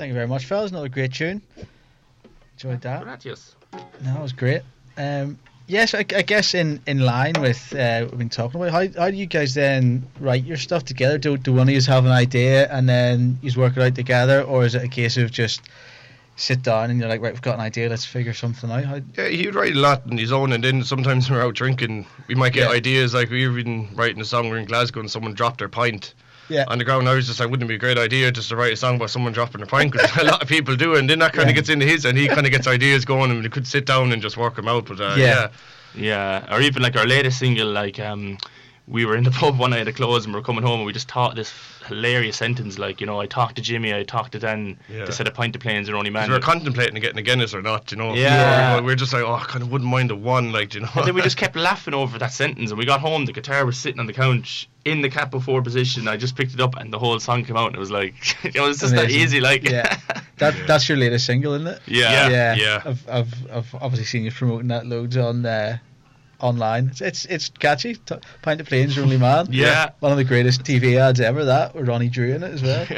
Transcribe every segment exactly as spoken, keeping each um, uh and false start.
Thank you very much, fellas. Another great tune. Enjoyed that. Gracias. No, it was great. Um, yes, I, I guess in, in line with uh, what we've been talking about, how how do you guys then write your stuff together? Do do one of you have an idea and then you work it out together, or is it a case of just sit down and you're like, right, we've got an idea, let's figure something out? How... Yeah, he would write a lot on his own, and then sometimes when we're out drinking, we might get Yeah. ideas. Like we were even writing a song, we we're in Glasgow, and someone dropped their pint Yeah. on the ground. I was just like, wouldn't it be a great idea just to write a song about someone dropping their pint? Because a lot of people do, and then that kind of Yeah. gets into his, and he kind of gets ideas going, and we could sit down and just work them out. But uh, Yeah. yeah. Yeah, or even like our latest single, like um, we were in the pub one night at close and we were coming home and we just taught this hilarious sentence, like, you know, I talked to Jimmy, I talked to Dan, Yeah. they said a pint of planes are only man. We were contemplating getting a Guinness or not, you know. Yeah. We were just like, oh, I kind of wouldn't mind a one, like, you know. And then we just kept laughing over that sentence, and we got home, the guitar was sitting on the couch in the cap before position. I just picked it up and the whole song came out, and it was like, you know, it's just Amazing. that easy, like. Yeah. That Yeah. that's your latest single, isn't it? Yeah. Yeah. yeah. I've, I've I've obviously seen you promoting that loads on uh, online. It's it's, it's catchy. T- Pint of Planes, Your Only Man. Yeah. One of the greatest T V ads ever. That with Ronnie Drew in it as well.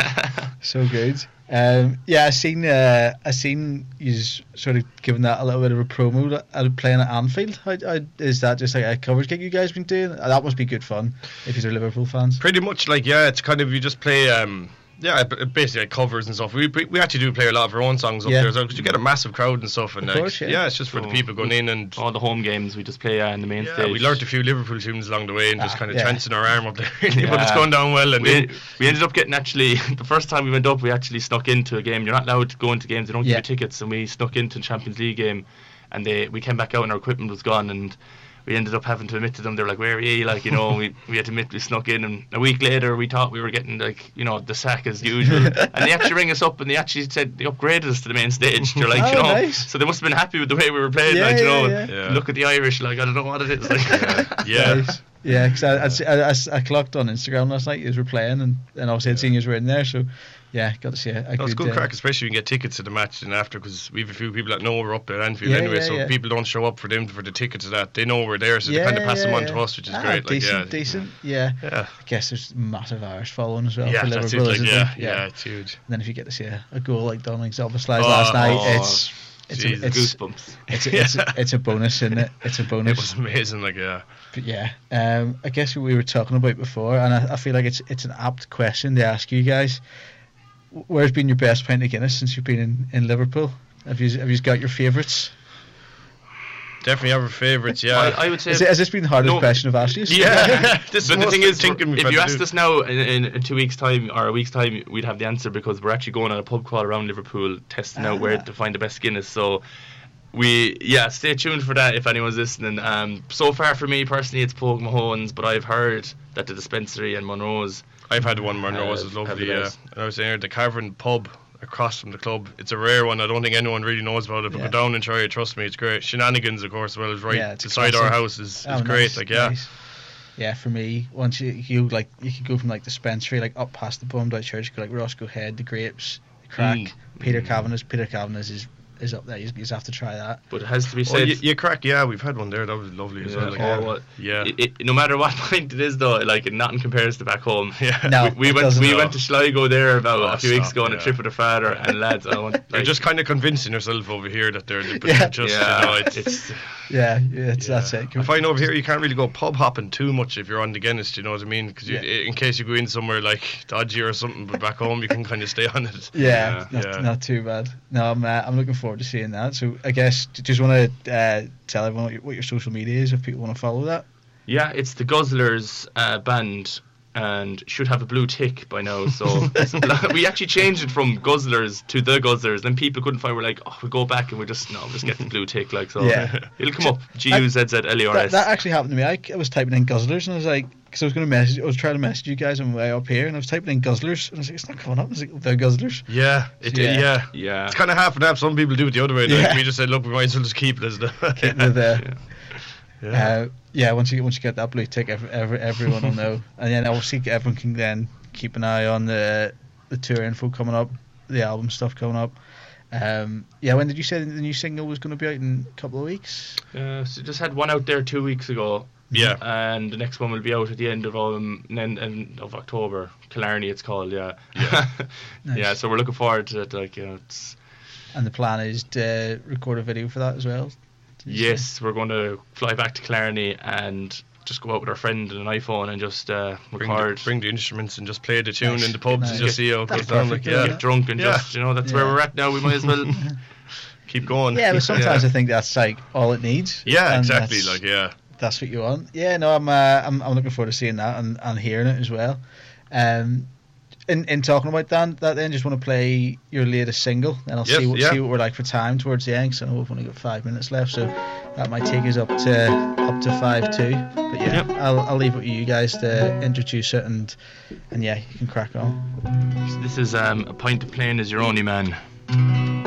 So good. Um, yeah, I seen uh, I seen you sort of giving that a little bit of a promo. Uh, playing at Anfield. How, how, is that just like a covers gig you guys been doing? That must be good fun if you're Liverpool fans. Pretty much, like, yeah, it's kind of, you just play, um, yeah, b- basically like covers and stuff. We we actually do play a lot of our own songs up Yeah. there as well, because you get a massive crowd and stuff. And Of like, course, yeah. it's just for the So, people going in, and All the home games we just play uh, in the main yeah, stage. we learnt a few Liverpool tunes along the way and just Ah, kind of yeah. chancing our arm up there. But Yeah. it's going down well. And we, then, we ended up getting actually the first time we went up, we actually snuck into a game. You're not allowed to go into games, they don't Yeah. give you tickets, and we snuck into a Champions League game, and they we came back out and our equipment was gone, and we ended up having to admit to them. They were like, "Where are you?" Like, you know, we we had to admit we snuck in, and a week later we thought we were getting, like, you know, the sack as usual, and they actually rang us up and they actually said they upgraded us to the main stage. They're like, Oh, you know, nice. so they must have been happy with the way we were playing. Yeah, like, you know, yeah, yeah. Yeah. look at the Irish, like, I don't know what it is. Like, yeah. Nice. Yeah, because I, I, I, I clocked on Instagram last night. You were playing, and, and obviously I'd seen you were in there. So yeah, got to see a, a No, it's good good uh, crack, especially when you get tickets to the match and after, because we have a few people that know we're up at Anfield Yeah, anyway, yeah, so yeah. people don't show up for them for the tickets to that. They know we're there, so Yeah, they kind of pass them yeah, on to yeah. us, which is Ah, great. Like, decent, yeah, decent. Yeah. yeah, I guess there's massive Irish following as well yeah, for that's it. Liverpool, Like, isn't yeah, there? yeah, it's huge. And then if you get to see a, a goal like Dominic Zoboslai's Oh, last night, oh, it's it's a, Jesus. it's, goosebumps. it's, a, it's, a, it's a bonus, isn't it? It's a It bonus. was amazing. Like, yeah, But yeah, um, I guess what we were talking about before, and I, I feel like it's it's an apt question to ask you guys. Where's been your best pint of Guinness since you've been in, in Liverpool? Have you have you got your favourites? definitely have our favourites. Yeah, I, I would say. Has, it, has this been the hardest No. question I've asked you? yeah. This is But the most thing is, thinking we've if had you to asked do. us now in, in, in two weeks' time or a week's time, we'd have the answer, because we're actually going on a pub crawl around Liverpool, testing out where Ah. to find the best Guinness. So we, yeah, stay tuned for that if anyone's listening. Um, so far for me personally, it's Pogue Mahone's, but I've heard that the dispensary in Monroe's. I've had one. Monroe's Uh, is lovely. have the Yeah, best. and I was saying the Cavern pub across from the club. It's a rare one. I don't think anyone really knows about it, but Yeah. go down and try it. Trust me, it's great. Shenanigans, of course, as well, is right Yeah, it's a beside our classic. house. is, is Oh, great. nice, Like, yeah. nice. Yeah, for me, once you you like you could go from like dispensary like up past the Bumdite Church, go like Roscoe Head, the Grapes, the Crack, Mm. Peter Kavanagh's. Peter Kavanagh's is is up there. You just have to try that. But it has to be Oh, said. you, you crack. Yeah, we've had one there. That was lovely as Yeah, well. Like, oh, yeah. what- yeah. It, it, no matter what pint it is, though, like, nothing compares to back home. Yeah. No, we, we it went doesn't. we No. went to Sligo there about Oh, a few weeks stop, ago on a yeah. trip with her father, and lads, I want, You're like, just kind of convincing yourself over here that they're the, but Yeah. they're just, yeah, you know, it's, it's Yeah, yeah, it's, that's yeah. it. I find over here you can't really go pub hopping too much if you're on the Guinness. Do you know what I mean? Because Yeah. in case you go in somewhere like dodgy or something, but back home you can kind of stay on it. Yeah, Yeah, not, yeah. not too bad. No, I'm uh, I'm looking forward to seeing that. So I guess d- just want to uh, tell everyone what your, what your social media is if people want to follow that. yeah, it's the Guzzlers uh, band, and should have a blue tick by now. So we actually changed it from Guzzlers to the Guzzlers. Then people couldn't find. We're like, oh, we go back and we just no, just get the blue tick. Like, so Yeah. it'll come up. G U Z Z L E R That, S. that actually happened to me. I, I was typing in Guzzlers and I was like, because I was going to message, I was trying to message you guys on my way up here, and I was typing in Guzzlers and I was like, it's not coming up. I was like, the Guzzlers. Yeah, it, Yeah. yeah. Yeah. It's kind of half and half. Some people do it the other way. Like, Yeah. we just said, look, we might as well just keep it as the. With, uh, Yeah. yeah. Uh, yeah, once you once you get that blue tick, every, every, everyone will know, and then obviously everyone can then keep an eye on the the tour info coming up, the album stuff coming up. Um, yeah, when did you say the new single was going to be out in a couple of weeks? Uh, so just had one out there two weeks ago, Yeah. And the next one will be out at the end of um end, end of October. Killarney, it's called. Yeah. Yeah. Nice. Yeah. So we're looking forward to it. Like you know, it's. And the plan is to record a video for that as well. Yes, we're going to fly back to Killarney and just go out with our friend and an iPhone and just uh, Bring record. the, bring the instruments and just play the tune Nice. in the pubs Nice. and just see how it That's goes down. perfect, Like, yeah. yeah. Get drunk and Yeah. just you know that's Yeah. where we're at now. We might as well Keep going. Yeah, but sometimes yeah. I think that's like all it needs. Yeah, And exactly. that's- Like, yeah. That's what you want. Yeah, no, I'm uh, I'm I'm looking forward to seeing that and, and hearing it as well. Um, in in talking about that, that then just want to play your latest single, and I'll Yes, see what yeah. see what we're like for time towards the end. So I know we've only got five minutes left, so that might take us up to up to five two. But yeah, Yep. I'll I'll leave it with you guys to introduce it and and yeah, you can crack on. This is um, a pint of plain as your only man.